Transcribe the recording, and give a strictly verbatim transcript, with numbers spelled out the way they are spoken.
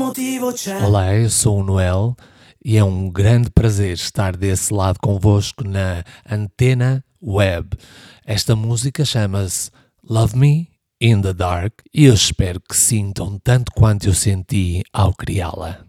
motivo c'è. Olá, eu sou o Noel e é um grande prazer estar desse lado convosco na Antena Web. Esta música chama-se Love Me in the Dark e eu espero que sintam tanto quanto eu senti ao criá-la.